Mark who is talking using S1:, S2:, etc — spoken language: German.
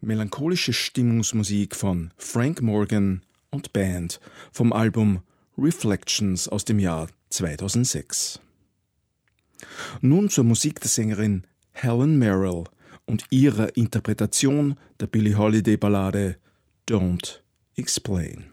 S1: Melancholische Stimmungsmusik von Frank Morgan und Band vom Album Reflections aus dem Jahr 2006. Nun zur Musik der Sängerin Helen Merrill und ihrer Interpretation der Billie Holiday-Ballade Don't Explain.